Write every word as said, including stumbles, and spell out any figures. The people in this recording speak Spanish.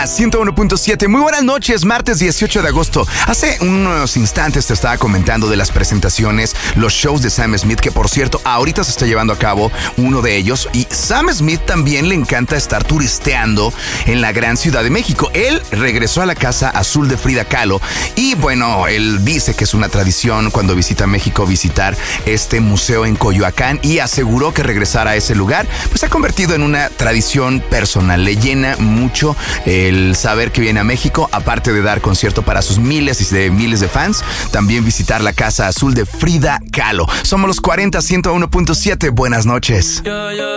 cuarenta, ciento uno punto siete. Muy buenas noches, martes dieciocho de agosto. Hace unos instantes te estaba comentando de las presentaciones, los shows de Sam Smith, que por cierto, ahorita se está llevando a cabo uno de ellos. Y Sam Smith también le encanta estar turisteando en la gran Ciudad de México. Él regresó a la Casa Azul de Frida Kahlo y bueno, él dice que es una tradición cuando visita México visitar este museo en Coyoacán y aseguró que regresar a ese lugar pues se ha convertido en una tradición personal. Le llena mucho el saber que viene a México, aparte de dar concierto para sus miles y de miles de fans, también visitar la Casa Azul de Frida Kahlo. Somos los cuarenta, ciento uno punto siete. Buenas noches.